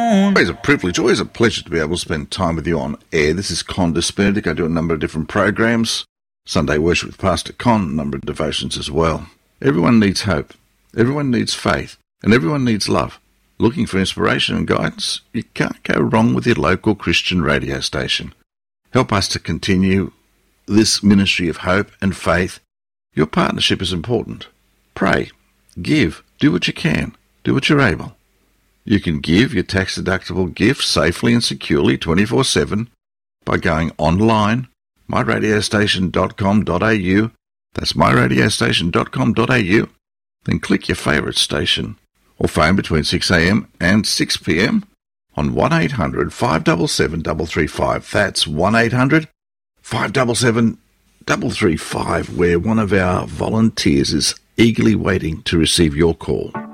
on. Always a privilege, always a pleasure to be able to spend time with you on air. This is Condis Benedict. I do a number of different programs. Sunday Worship with Pastor Con, a number of devotions as well. Everyone needs hope. Everyone needs faith. And everyone needs love. Looking for inspiration and guidance? You can't go wrong with your local Christian radio station. Help us to continue this ministry of hope and faith. Your partnership is important. Pray, give, do what you can, do what you're able. You can give your tax-deductible gift safely and securely 24/7 by going online, myradiostation.com.au. That's myradiostation.com.au. Then click your favourite station or phone between 6 a.m. and 6 p.m. on 1-800-577-335. That's 1-800-577-335, where one of our volunteers is eagerly waiting to receive your call.